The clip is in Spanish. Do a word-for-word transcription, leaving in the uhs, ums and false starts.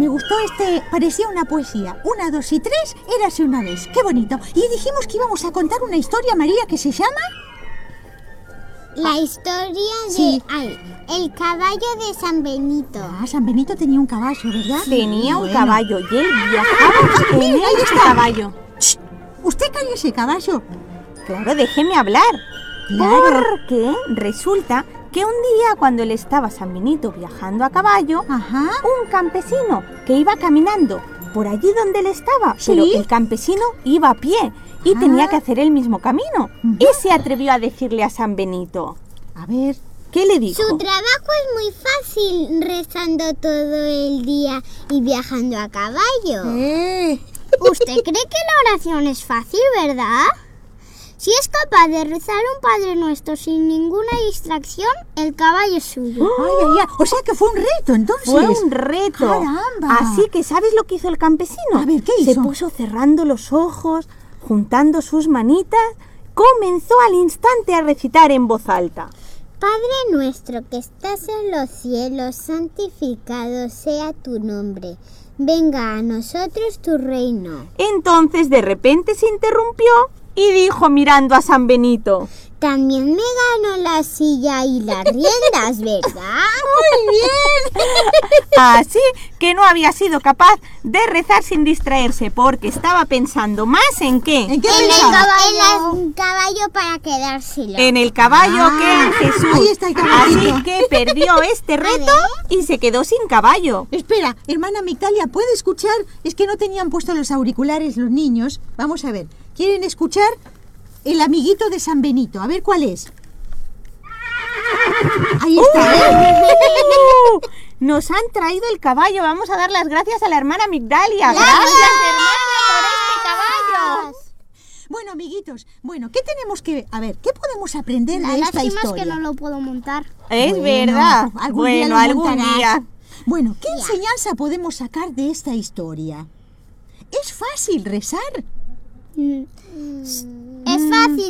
Me gustó este, parecía una poesía. Una, dos y tres, érase una vez. ¡Qué bonito! Y dijimos que íbamos a contar una historia, María, que se llama... La historia de... Sí. Ay, el caballo de San Benito. Ah, San Benito tenía un caballo, ¿verdad? Tenía un Bueno. caballo y él viajaba en mira, ahí este está. caballo. ¡Shh! Usted cállese, caballo. Claro, déjeme hablar. Claro. Porque resulta que un día, cuando él estaba San Benito viajando a caballo, Ajá. un campesino que iba caminando por allí donde él estaba, ¿Sí? pero el campesino iba a pie y Ah. tenía que hacer el mismo camino. Ujú. Y se atrevió a decirle a San Benito. A ver. ¿Qué le dijo? Su trabajo es muy fácil rezando todo el día y viajando a caballo. Eh. ¿Usted cree que la oración es fácil, verdad? Si es capaz de rezar un Padre Nuestro sin ninguna distracción, el caballo es suyo. Ay, ay, ay. O sea que fue un reto, entonces. Fue un reto. ¡Caramba! Así que, ¿sabes lo que hizo el campesino? A ver, ¿qué Se hizo? puso cerrando los ojos, juntando sus manitas, comenzó al instante a recitar en voz alta. Padre nuestro que estás en los cielos, santificado sea tu nombre. Venga a nosotros tu reino. Entonces de repente se interrumpió y dijo mirando a San Benito. También me gano la silla y las riendas, ¿verdad? Muy bien. Así que no había sido capaz de rezar sin distraerse porque estaba pensando más en qué. ¿En qué En el pensaba? caballo. En el caballo para quedárselo. En el caballo Ah, que era Jesús. ahí está el caballito. Así que perdió este reto y se quedó sin caballo. Espera, hermana Migdalia, ¿puede escuchar? Es que no tenían puestos los auriculares los niños. Vamos a ver. ¿Quieren escuchar? El amiguito de San Benito. A ver cuál es. Ahí está. ¿eh? ¡Uh! Nos han traído el caballo. Vamos a dar las gracias a la hermana Migdalia. ¡Gracias! hermana, por este caballo! Bueno, amiguitos, bueno, ¿qué tenemos que... A ver, ¿qué podemos aprender La de esta lástima es historia? que no lo puedo montar. Es Bueno, verdad. algún día bueno, lo algún montarás. día. Bueno, ¿qué enseñanza podemos sacar de esta historia? ¿Es fácil rezar? Es fácil.